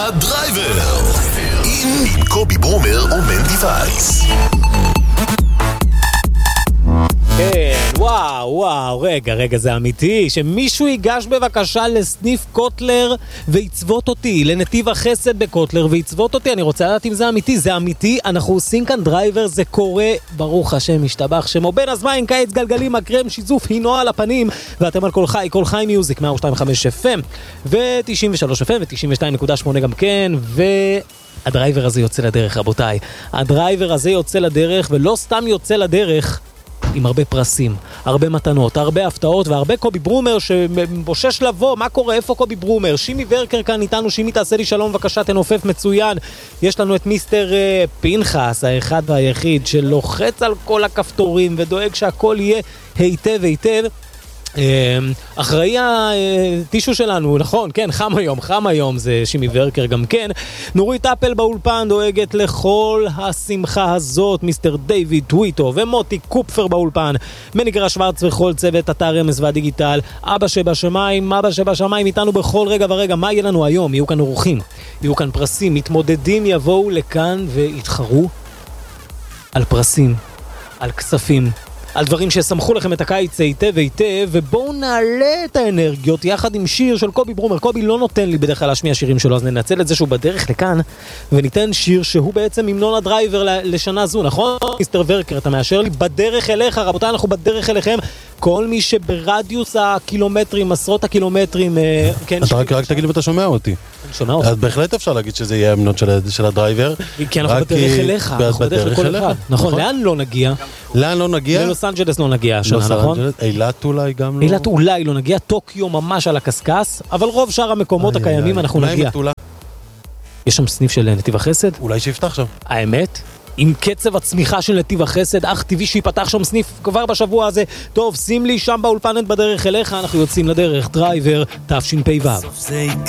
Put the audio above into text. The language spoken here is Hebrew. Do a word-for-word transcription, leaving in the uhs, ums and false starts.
הדרייבר עם קובי ברומר ומנדי וייס. כן, וואו, וואו, רגע, רגע, זה אמיתי? שמישהו ייגש בבקשה לסניף קוטלר ויצוות אותי, לנתיב החסד בקוטלר ויצוות אותי, אני רוצה לדעת אם זה אמיתי, זה אמיתי, אנחנו עושים כאן דרייבר, זה קורה, ברוך השם, משתבח שמו, בין הזמן, קיץ גלגלים, הקרם, שיזוף, הינו על הפנים, ואתם על כל חי, כל חי מיוזיק, מאה ושתיים נקודה חמש אף אם, ו-תשעים ושלוש אף אם, ו-תשעים ושתיים נקודה שמונה גם כן, ו... הדרייבר הזה יוצא לדרך, רבותיי. הדרייבר הזה יוצא לדרך, ולא סתם יוצא לדרך, עם הרבה פרסים, הרבה מתנות, הרבה הפתעות והרבה קובי ברומר שבושש לבוא. מה קורה? איפה קובי ברומר? שימי ורקר כאן איתנו. שימי, תעשה לי שלום בבקשה, תנופף מצוין. יש לנו את מיסטר uh, פנחס, האחד והיחיד שלוחץ על כל הכפתורים ודואג שהכל יהיה היטב היטב. אחראי הטישו שלנו, נכון, כן, חם היום, חם היום, זה שימי ורקר גם כן. נורית אפל באולפן דואגת לכל השמחה הזאת, מיסטר דיוויד טוויטו ומוטי קופפר באולפן, מניקרה שוורץ וכל צוות אתר אמס והדיגיטל, אבא שבשמיים, אבא שבשמיים איתנו בכל רגע ורגע. מה יהיה לנו היום? יהיו כאן אורחים, יהיו כאן פרסים, מתמודדים יבואו לכאן ויתחרו על פרסים, על כספים, על דברים שסמכו לכם את הקיץ היטב היטב, ובואו נעלה את האנרגיות יחד עם שיר של קובי ברומר. קובי לא נותן לי בדרך כלל להשמיע שירים שלו, אז ננצל את זה שהוא בדרך לכאן, וניתן שיר שהוא בעצם המנון הדרייבר לשנה זו, נכון? מיסטר ורקר, אתה מאשר לי? בדרך אליך, רבותיי, אנחנו בדרך אליכם. כל מי שברדיוס הקילומטרים, עשרות הקילומטרים, כן, אתה רק, רק תגיד לי ואתה שומע אותי. אני שומע אותי. אז בהחלט אפשר להגיד שזה יהיה המנון של, של הדרייבר. כי אנחנו בדרך אליך, אנחנו בדרך לכל אחד. נכון, לאן לא נגיע? לאן לא נגיע? ללוס אנג'לס לא נגיע השנה, נכון? אילת אולי גם לא. אילת אולי לא נגיע, טוקיו ממש על הקסקס, אבל רוב שאר המקומות הקיימים אנחנו נגיע. יש שם סניף של נתיב החסד? אולי שיפתח שם. האמת? עם קצב הצמיחה של נתיב החסד, אך טבעי שיפתח שם סניף כבר בשבוע הזה. טוב, שים לי שם באולפנת בדרך אליך, אנחנו יוצאים לדרך, דרייבר, תשפ"ו.